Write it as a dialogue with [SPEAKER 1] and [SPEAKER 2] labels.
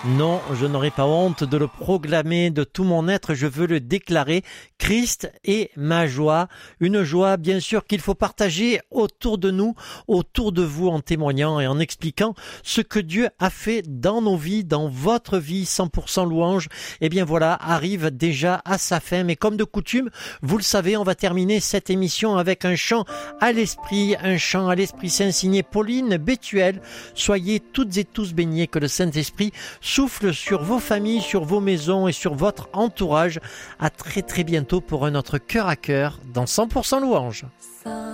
[SPEAKER 1] Non, je n'aurai pas honte de le proclamer de tout mon être, je veux le déclarer. Christ est ma joie, une joie bien sûr qu'il faut partager autour de nous, autour de vous en témoignant et en expliquant ce que Dieu a fait dans nos vies, dans votre vie, 100% louange. Et bien voilà, arrive déjà à sa fin, mais comme de coutume, vous le savez, on va terminer cette émission avec un chant à l'Esprit Saint signé Pauline Bétuel. Soyez toutes et tous baignés, que le Saint-Esprit souffle sur vos familles, sur vos maisons et sur votre entourage. À très très bientôt pour un autre cœur à cœur dans 100% louange.